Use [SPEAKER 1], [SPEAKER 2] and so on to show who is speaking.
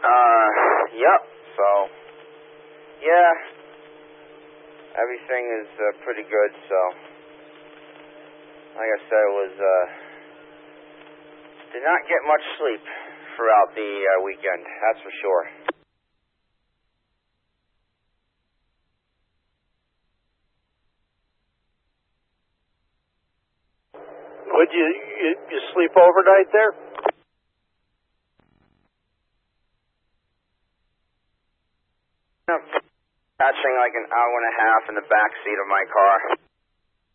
[SPEAKER 1] Yep. So, yeah, everything is pretty good. So, like I said, did not get much sleep throughout the weekend. That's for sure.
[SPEAKER 2] Would you sleep overnight there?
[SPEAKER 1] Catching like an hour and a half in the back seat of my car.